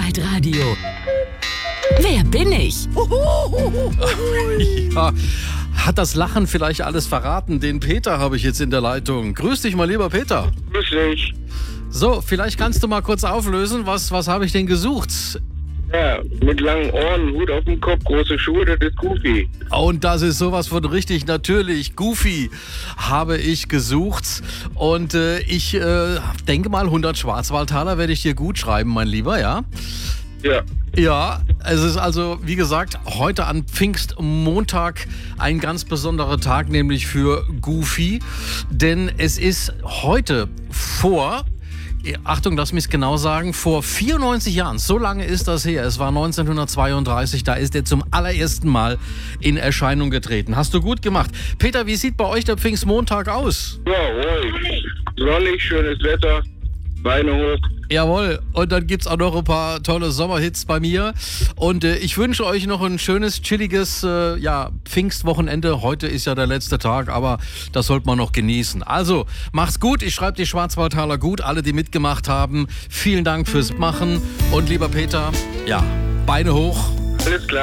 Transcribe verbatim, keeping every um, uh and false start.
Zeitradio. Wer bin ich? Ja, hat das Lachen vielleicht alles verraten? Den Peter habe ich jetzt in der Leitung. Grüß dich mal, lieber Peter. Grüß dich. So, vielleicht kannst du mal kurz auflösen, was, was habe ich denn gesucht? Ja, mit langen Ohren, Hut auf dem Kopf, große Schuhe, das ist Goofy. Und das ist sowas von richtig natürlich. Goofy habe ich gesucht. Und äh, ich äh, denke mal, hundert Schwarzwaldtaler werde ich dir gut schreiben, mein Lieber, ja? Ja. Ja, es ist also, wie gesagt, heute an Pfingstmontag ein ganz besonderer Tag, nämlich für Goofy. Denn es ist heute vor... Achtung, lass mich es genau sagen, vor vierundneunzig Jahren, so lange ist das her, es war neunzehnhundertzweiunddreißig, da ist er zum allerersten Mal in Erscheinung getreten. Hast du gut gemacht. Peter, wie sieht bei euch der Pfingstmontag aus? Ja, ruhig. Sonnig, schönes Wetter, Beine hoch. Jawohl, und dann gibt's auch noch ein paar tolle Sommerhits bei mir. Und äh, ich wünsche euch noch ein schönes, chilliges äh, ja, Pfingstwochenende. Heute ist ja der letzte Tag, aber das sollte man noch genießen. Also, macht's gut. Ich schreibe die Schwarzwaldtaler gut. Alle, die mitgemacht haben, vielen Dank fürs Machen. Und lieber Peter, ja, Beine hoch. Alles klar.